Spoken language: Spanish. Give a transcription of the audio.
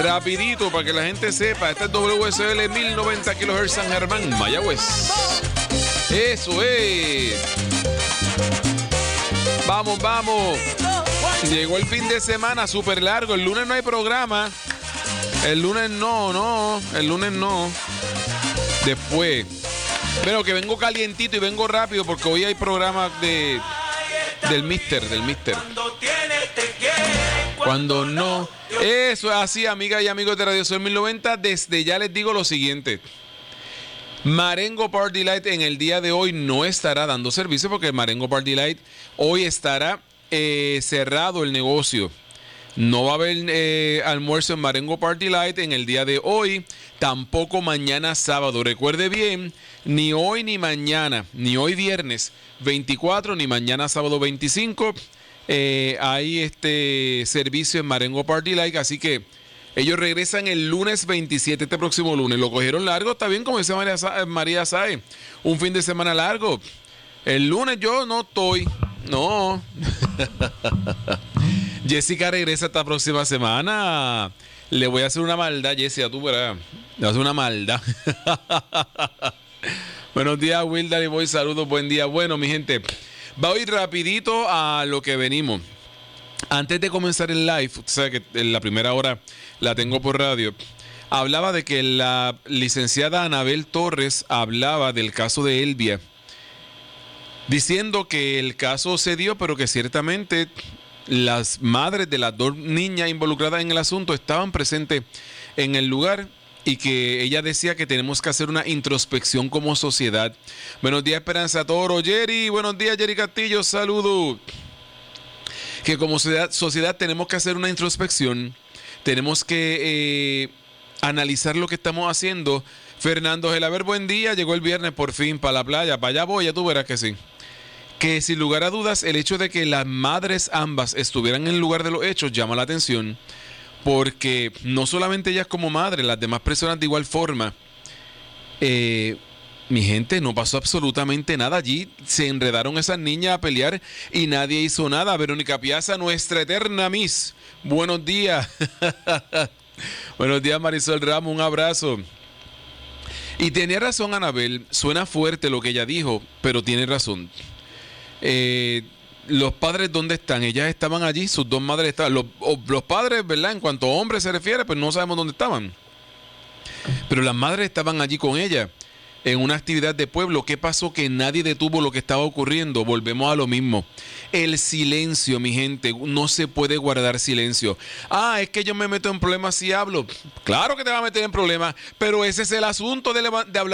Rapidito, para que la gente sepa, esta es WSL 1090 kHz San Germán, Mayagüez. Eso es. Vamos, vamos. Llegó el fin de semana súper largo. El lunes no hay programa. El lunes no. Después. Pero que vengo calientito y vengo rápido porque hoy hay programa del Mister. Cuando no. Eso es así, amigas y amigos de Radio Sol 1090. Desde ya les digo lo siguiente. Marengo Party Light en el día de hoy no estará dando servicio porque Marengo Party Light hoy estará cerrado el negocio. No va a haber almuerzo en Marengo Party Light en el día de hoy, tampoco mañana sábado. Recuerde bien, ni hoy ni mañana, ni hoy viernes 24, ni mañana sábado 25, hay servicio en Marengo Party Light, así que ellos regresan el lunes 27, este próximo lunes. Lo cogieron largo, está bien, como dice María Sáez, un fin de semana largo. El lunes yo no estoy, no. Jessica regresa esta próxima semana. Le voy a hacer una maldad, Jessica, tú verás. Le voy a hacer una maldad. Buenos días, Wildar y Boy, saludos, buen día. Bueno, mi gente, voy rapidito a lo que venimos. Antes de comenzar el live, usted sabe que en la primera hora la tengo por radio, hablaba de que la licenciada Anabel Torres hablaba del caso de Elvia, diciendo que el caso se dio, pero que ciertamente las madres de las dos niñas involucradas en el asunto estaban presentes en el lugar y que ella decía que tenemos que hacer una introspección como sociedad. Buenos días, Esperanza Toro. Jerry, buenos días, Jerry Castillo, saludos. Que como sociedad tenemos que hacer una introspección, tenemos que analizar lo que estamos haciendo. Fernando Gelaber, buen día, llegó el viernes por fin para la playa, para allá voy, ya tú verás que sí. Que sin lugar a dudas el hecho de que las madres ambas estuvieran en el lugar de los hechos llama la atención, porque no solamente ellas como madres, las demás personas de igual forma. Mi gente, no pasó absolutamente nada allí. Se enredaron esas niñas a pelear y nadie hizo nada. Verónica Piazza, nuestra eterna Miss. Buenos días. Buenos días, Marisol Ramos. Un abrazo. Y tenía razón Anabel. Suena fuerte lo que ella dijo, pero tiene razón. Los padres, ¿dónde están? Ellas estaban allí, sus dos madres estaban. Los padres, ¿verdad? En cuanto a hombres se refiere, pues no sabemos dónde estaban. Pero las madres estaban allí con ella en una actividad de pueblo. ¿Qué pasó? Que nadie detuvo lo que estaba ocurriendo. Volvemos a lo mismo. El silencio, mi gente. No se puede guardar silencio. Es que yo me meto en problemas si hablo. Claro que te va a meter en problemas, pero ese es el asunto de hablar.